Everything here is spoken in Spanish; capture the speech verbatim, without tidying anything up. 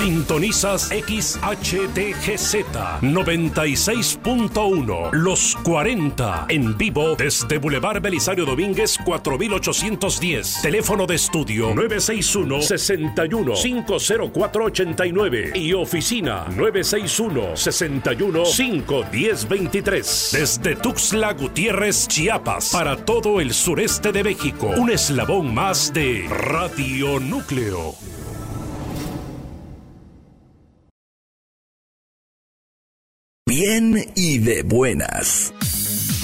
Sintonizas X H D G Z noventa y seis punto uno, Los cuarenta, en vivo desde Boulevard Belisario Domínguez cuatro mil ochocientos diez. Teléfono de estudio nueve seis uno, seis uno, cinco cero cuatro, ocho nueve y oficina nueve seis uno, seis uno, cinco uno cero, dos tres. Desde Tuxtla Gutiérrez, Chiapas, para todo el sureste de México. Un eslabón más de Radio Núcleo. Bien y de buenas.